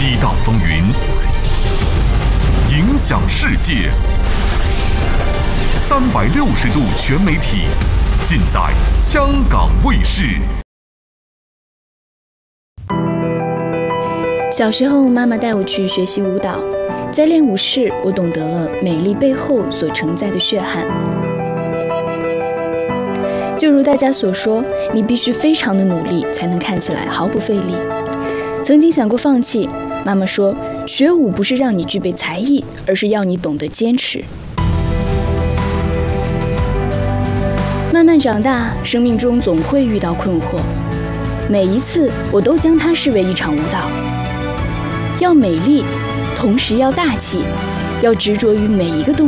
激荡风云，影响世界。360度全媒体，尽在香港卫视。 小时候，妈妈带我去学习舞蹈，在练舞室，我懂得了美丽背后所承载的血汗。就如大家所说，你必须非常的努力，才能看起来毫不费力。曾经想过放弃，妈妈说，学舞不是让你具备才艺，而是要你懂得坚持。慢慢长大，生命中总会遇到困惑，每一次我都将它视为一场舞蹈。要美丽，同时要大气，要执着于每一个动作。